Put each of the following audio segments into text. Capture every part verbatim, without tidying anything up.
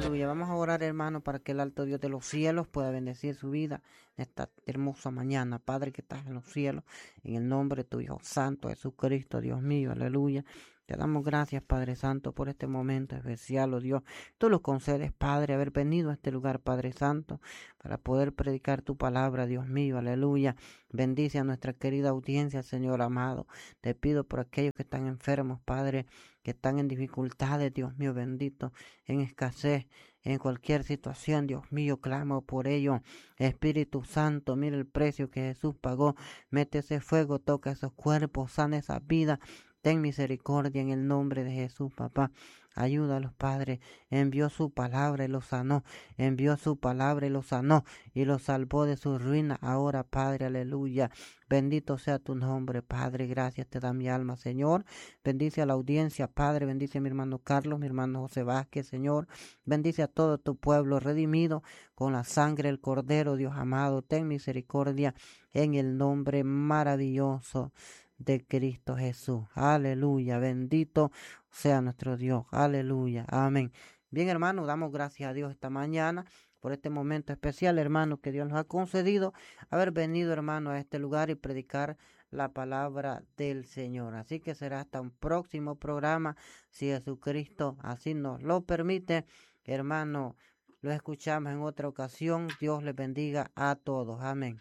Aleluya. Vamos a orar, hermano, para que el alto Dios de los cielos pueda bendecir su vida en esta hermosa mañana. Padre que estás en los cielos, en el nombre de tu Hijo Santo, Jesucristo, Dios mío, aleluya. Te damos gracias, Padre Santo, por este momento especial, oh Dios. Tú lo concedes, Padre, haber venido a este lugar, Padre Santo, para poder predicar tu palabra, Dios mío, aleluya. Bendice a nuestra querida audiencia, Señor amado. Te pido por aquellos que están enfermos, Padre, que están en dificultades, Dios mío bendito, en escasez, en cualquier situación, Dios mío, clamo por ello. Espíritu Santo, mira el precio que Jesús pagó. Mete ese fuego, toca esos cuerpos, sana esas vidas. Ten misericordia en el nombre de Jesús, papá. Ayúdalos, Padre. Envió su palabra y los sanó. Envió su palabra y los sanó. Y los salvó de su ruina. Ahora, Padre, aleluya. Bendito sea tu nombre, Padre. Gracias te da mi alma, Señor. Bendice a la audiencia, Padre. Bendice a mi hermano Carlos, mi hermano José Vázquez, Señor. Bendice a todo tu pueblo redimido con la sangre del Cordero, Dios amado. Ten misericordia en el nombre maravilloso de Cristo Jesús. Aleluya. Bendito sea nuestro Dios. Aleluya. Amén. Bien, hermano, damos gracias a Dios esta mañana por este momento especial, hermano, que Dios nos ha concedido haber venido, hermano, a este lugar y predicar la palabra del Señor. Así que será hasta un próximo programa, si Jesucristo así nos lo permite. Hermano, lo escuchamos en otra ocasión. Dios les bendiga a todos. Amén.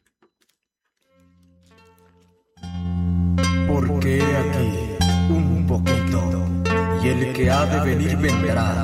Porque aquí un poquito, y el que ha de venir vendrá.